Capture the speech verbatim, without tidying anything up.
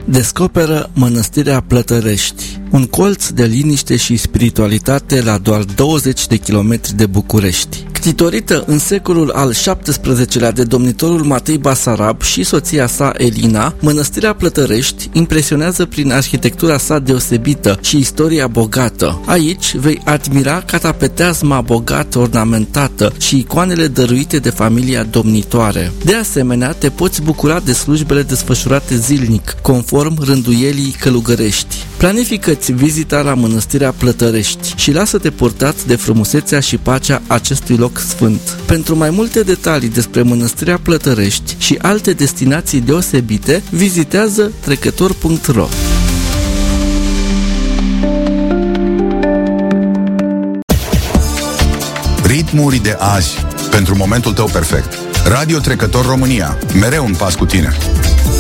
Descoperă Mănăstirea Plătărești, un colț de liniște și spiritualitate la doar douăzeci de kilometri de București. Ctitorită în secolul al șaptesprezecelea de domnitorul Matei Basarab și soția sa Elina, Mănăstirea Plătărești impresionează prin arhitectura sa deosebită și istoria bogată. Aici vei admira catapeteazma bogat ornamentată și icoanele dăruite de familia domnitoare. De asemenea, te poți bucura de slujbele desfășurate zilnic, conform rânduielii călugărești. Planifică-ți vizita la Mănăstirea Plătărești și lasă-te purtat de frumusețea și pacea acestui loc sfânt. Pentru mai multe detalii despre Mănăstirea Plătărești și alte destinații deosebite, vizitează trecător punct ro. Ritmuri de azi, pentru momentul tău perfect. Radio Trecător România, mereu un pas cu tine.